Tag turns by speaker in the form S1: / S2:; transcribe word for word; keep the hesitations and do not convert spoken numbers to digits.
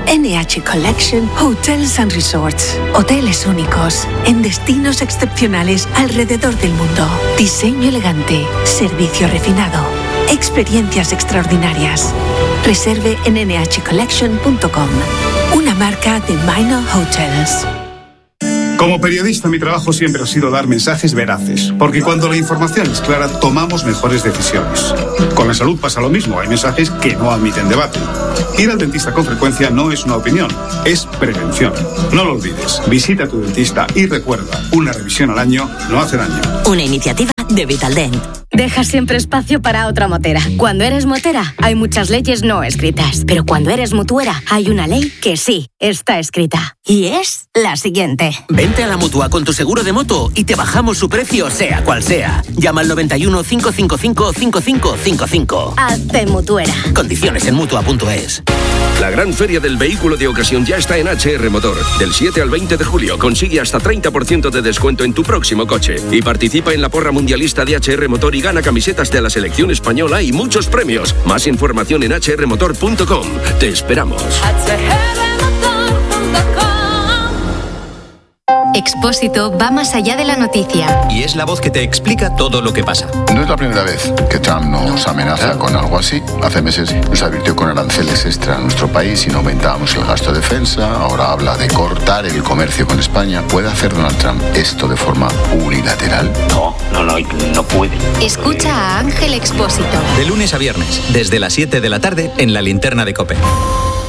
S1: N H Collection Hotels and Resorts. Hoteles únicos en destinos excepcionales alrededor del mundo. Diseño elegante, servicio refinado, experiencias extraordinarias. Reserve en ene hache collection punto com, una marca de Minor Hotels.
S2: Como periodista, mi trabajo siempre ha sido dar mensajes veraces, porque cuando la información es clara, tomamos mejores decisiones. Con la salud pasa lo mismo, hay mensajes que no admiten debate. Ir al dentista con frecuencia no es una opinión, es prevención. No lo olvides, visita a tu dentista y recuerda, una revisión al año no hace daño.
S3: Una iniciativa de Vitaldent.
S4: Deja siempre espacio para otra motera. Cuando eres motera, hay muchas leyes no escritas. Pero cuando eres mutuera, hay una ley que sí está escrita. Y es la siguiente.
S5: Vente a la Mutua con tu seguro de moto y te bajamos su precio, sea cual sea. Llama al noventa y uno, cinco cinco cinco, cinco cinco cinco cinco.
S4: Hazte mutuera.
S5: Condiciones en mutua punto es.
S6: La gran feria del vehículo de ocasión ya está en H R Motor. Del siete al veinte de julio consigue hasta treinta por ciento de descuento en tu próximo coche. Y participa en la porra mundialista de H R Motor y gana camisetas de la selección española y muchos premios. Más información en hache erre motor punto com. Te esperamos.
S7: Expósito va más allá de la noticia.
S8: Y es la voz que te explica todo lo que pasa.
S9: No es la primera vez que Trump nos amenaza con algo así. Hace meses nos advirtió con aranceles extra a nuestro país y no aumentábamos el gasto de defensa. Ahora habla de cortar el comercio con España. ¿Puede hacer Donald Trump esto de forma unilateral?
S10: No, no, no, no puede.
S7: Escucha a Ángel Expósito.
S8: De lunes a viernes, desde las siete de la tarde, en La Linterna de COPE.